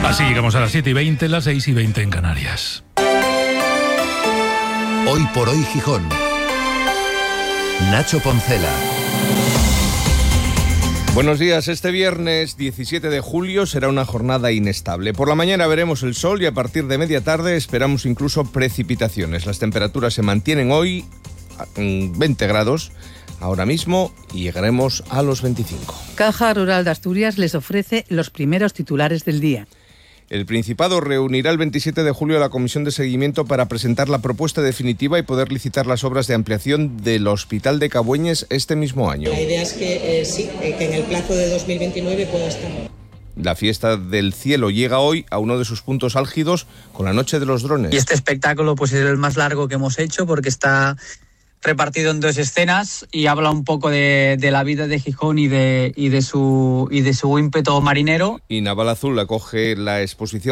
Así llegamos a las 7:20, las 6:20 en Canarias. Hoy por hoy Gijón. Nacho Poncela. Buenos días. Este viernes 17 de julio será una jornada inestable. Por la mañana veremos el sol y a partir de media tarde esperamos incluso precipitaciones. Las temperaturas se mantienen hoy en 20 grados ahora mismo y llegaremos a los 25. Caja Rural de Asturias les ofrece los primeros titulares del día. El Principado reunirá el 27 de julio a la Comisión de Seguimiento para presentar la propuesta definitiva y poder licitar las obras de ampliación del Hospital de Cabueñes este mismo año. La idea es que que en el plazo de 2029 pueda estar. La fiesta del cielo llega hoy a uno de sus puntos álgidos con la Noche de los Drones. Y este espectáculo pues es el más largo que hemos hecho porque está repartido en 2 escenas y habla un poco de la vida de Gijón y de su ímpetu marinero. Y Naval Azul acoge la exposición